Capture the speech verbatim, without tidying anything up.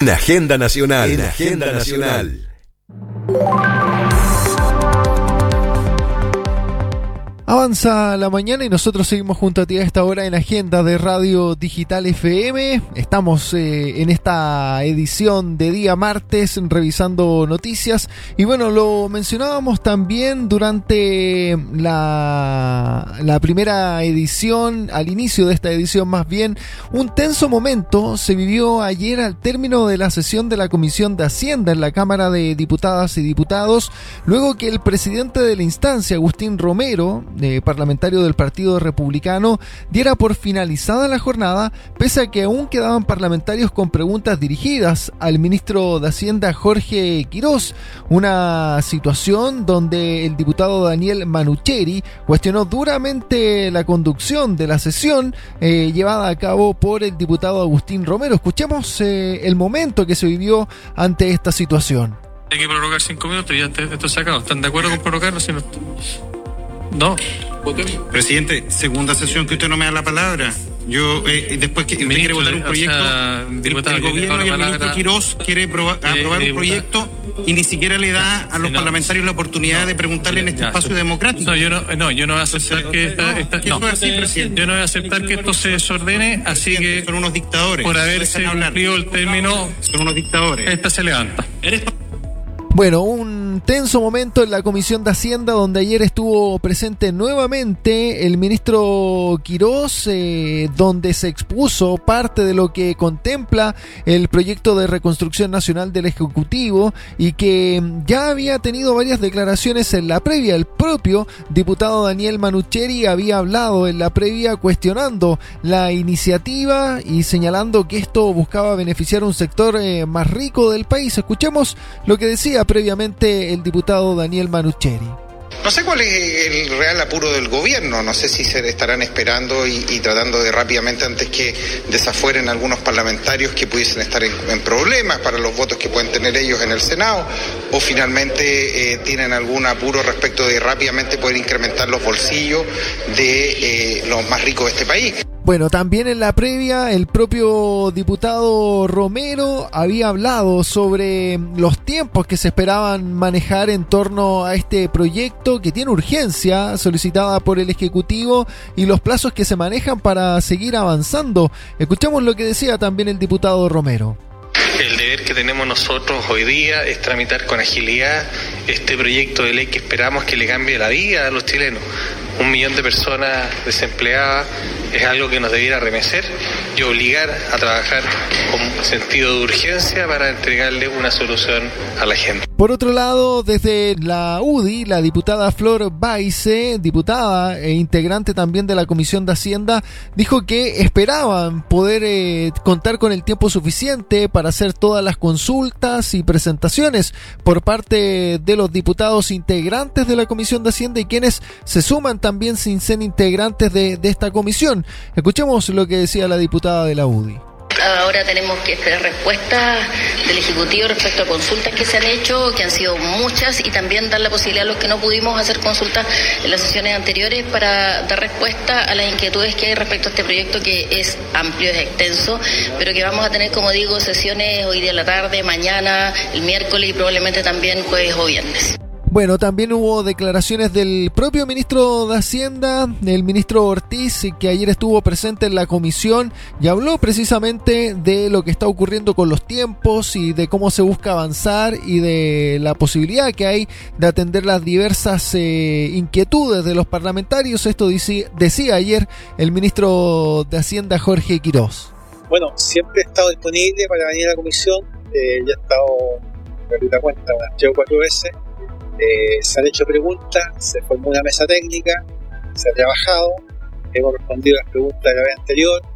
En Agenda Nacional. En Agenda Nacional. Avanza la mañana y nosotros seguimos junto a ti a esta hora en Agenda de Radio Digital F M. Estamos eh, en esta edición de día martes revisando noticias y bueno, lo mencionábamos también durante la, la primera edición, al inicio de esta edición más bien, un tenso momento se vivió ayer al término de la sesión de la Comisión de Hacienda en la Cámara de Diputadas y Diputados, luego que el presidente de la instancia, Agustín Romero, Eh, parlamentario del Partido Republicano, diera por finalizada la jornada, pese a que aún quedaban parlamentarios con preguntas dirigidas al ministro de Hacienda Jorge Quirós, una situación donde el diputado Daniel Manucheri cuestionó duramente la conducción de la sesión eh, llevada a cabo por el diputado Agustín Romero. Escuchemos eh, el momento que se vivió ante esta situación. Hay que prorrogar cinco minutos y ya esto se acabó. ¿Están de acuerdo con prorrogarlo? Si no... No. Presidente, segunda sesión que usted no me da la palabra. Yo, eh, después que usted Ministro, quiere votar un proyecto, o sea, el, diputado, el gobierno y el ministro Quirós quiere probar, eh, aprobar eh, un proyecto y ni siquiera le da a los no, parlamentarios la oportunidad no, de preguntarle en este ya, espacio ya, democrático. No, yo no, no, yo no voy a aceptar Entonces, que esta, no, esta, que no, esto es así, presidente. Yo no voy a aceptar que esto se desordene, así que son unos dictadores. por haberse cumplido el término, son unos dictadores. Esta se levanta. Bueno, un tenso momento en la Comisión de Hacienda donde ayer estuvo presente nuevamente el ministro Quirós, eh, donde se expuso parte de lo que contempla el proyecto de reconstrucción nacional del Ejecutivo y que ya había tenido varias declaraciones en la previa. El propio diputado Daniel Manucheri había hablado en la previa cuestionando la iniciativa y señalando que esto buscaba beneficiar a un sector eh, más rico del país. Escuchemos lo que decía previamente el diputado Daniel Manucheri. No sé cuál es el real apuro del gobierno, no sé si se estarán esperando y, y tratando de rápidamente antes que desafueren algunos parlamentarios que pudiesen estar en, en problemas para los votos que pueden tener ellos en el Senado, o finalmente eh, tienen algún apuro respecto de rápidamente poder incrementar los bolsillos de eh, los más ricos de este país. Bueno, también en la previa el propio diputado Romero había hablado sobre los tiempos que se esperaban manejar en torno a este proyecto que tiene urgencia solicitada por el Ejecutivo y los plazos que se manejan para seguir avanzando. Escuchemos lo que decía también el diputado Romero. El deber que tenemos nosotros hoy día es tramitar con agilidad este proyecto de ley que esperamos que le cambie la vida a los chilenos. Un millón de personas desempleadas es algo que nos debiera remecer y obligar a trabajar con sentido de urgencia para entregarle una solución a la gente. Por otro lado, desde la U D I, la diputada Flor Baize, diputada e integrante también de la Comisión de Hacienda, dijo que esperaban poder eh, contar con el tiempo suficiente para hacer todas las consultas y presentaciones por parte de los diputados integrantes de la Comisión de Hacienda y quienes se suman también sin ser integrantes de, de esta comisión. Escuchemos lo que decía la diputada de la U D I. Ahora tenemos que esperar respuestas del Ejecutivo respecto a consultas que se han hecho, que han sido muchas, y también dar la posibilidad a los que no pudimos hacer consultas en las sesiones anteriores para dar respuesta a las inquietudes que hay respecto a este proyecto, que es amplio, es extenso, pero que vamos a tener, como digo, sesiones hoy día en la tarde, mañana, el miércoles y probablemente también jueves o viernes. Bueno, también hubo declaraciones del propio ministro de Hacienda, el ministro Ortiz, que ayer estuvo presente en la comisión y habló precisamente de lo que está ocurriendo con los tiempos y de cómo se busca avanzar y de la posibilidad que hay de atender las diversas eh, inquietudes de los parlamentarios. Esto decía, decía ayer el ministro de Hacienda, Jorge Quirós. Bueno, siempre he estado disponible para venir a la comisión, eh, ya he estado, me doy cuenta, unas tres o cuatro veces. Eh, se han hecho preguntas, se formó una mesa técnica, se ha trabajado, hemos respondido las preguntas de la vez anterior,